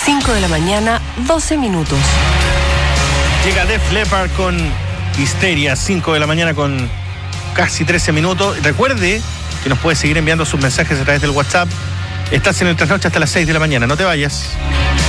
5 de la mañana, 12 minutos. Llega Def Leppard con Histeria, 5 de la mañana con casi 13 minutos. Recuerde que nos puede seguir enviando sus mensajes a través del WhatsApp. Estás en el Trasnoche hasta las 6 de la mañana, no te vayas.